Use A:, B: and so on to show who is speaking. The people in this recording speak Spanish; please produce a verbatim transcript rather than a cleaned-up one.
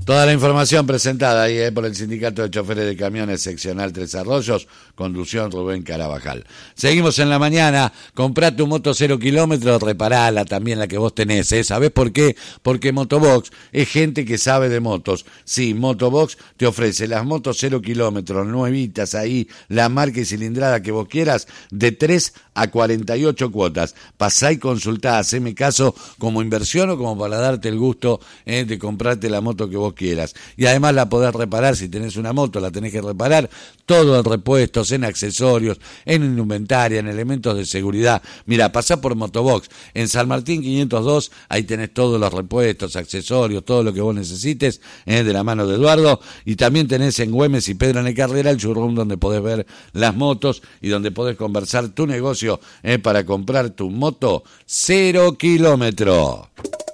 A: Toda la información presentada ahí eh, por el Sindicato de Choferes de Camiones Seccional Tres Arroyos, conducción Rubén Carabajal. Seguimos en la mañana, comprá tu moto cero kilómetros, reparala también la que vos tenés, ¿eh? ¿Sabés por qué? Porque Motobox es gente que sabe de motos. Sí, Motobox te ofrece las motos cero kilómetros, nuevitas ahí, la marca y cilindrada que vos quieras, de tres a cuarenta y ocho cuotas. Pasá y consultá, haceme caso como inversión o como para darte el gusto eh, de comprarte la moto que vos quieras. Y además la podés reparar, si tenés una moto la tenés que reparar, todo en repuestos, en accesorios, en indumentaria, en elementos de seguridad. Mira, pasá por Motobox, en San Martín quinientos dos, ahí tenés todos los repuestos, accesorios, todo lo que vos necesites, eh, de la mano de Eduardo, y también tenés en Güemes y Pedro N. Carrera el showroom donde podés ver las motos y donde podés conversar tu negocio eh, para comprar tu moto cero kilómetro.